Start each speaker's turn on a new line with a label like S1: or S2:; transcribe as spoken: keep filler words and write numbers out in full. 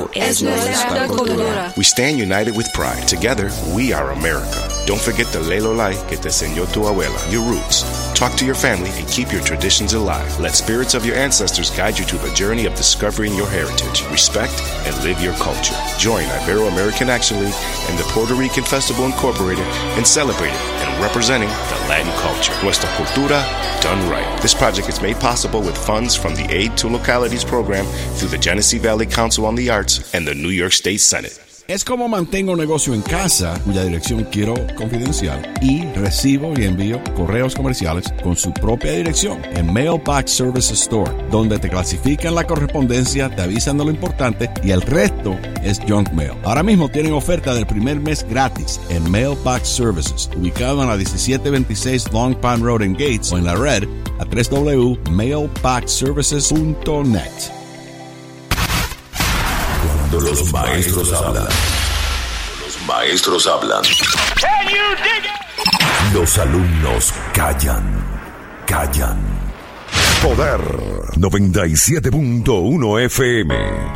S1: Esto es nuestra cultura.
S2: We stand united with pride. Together, we are America. Don't forget the Lelolai que te enseñó tu abuela, your roots. Talk to your family and keep your traditions alive. Let spirits of your ancestors guide you to the journey of discovering your heritage. Respect and live your culture. Join Ibero-American Action League and the Puerto Rican Festival Incorporated in celebrating and representing the Latin culture. Nuestra cultura done right. This project is made possible with funds from the Aid to Localities program through the Genesee Valley Council on the Arts and the New York State Senate.
S3: Es como mantengo un negocio en casa, cuya dirección quiero confidencial, y recibo y envío correos comerciales con su propia dirección en Mailbox Services Store, donde te clasifican la correspondencia, te avisan de lo importante y el resto es junk mail. Ahora mismo tienen oferta del primer mes gratis en Mailbox Services, ubicado en la diecisiete veintiséis Long Pond Road en Gates o en la red a doble u doble u doble u punto mailbox services punto net.
S4: Cuando los maestros hablan, los maestros hablan. Los alumnos callan, callan. Poder noventa y siete punto uno F M.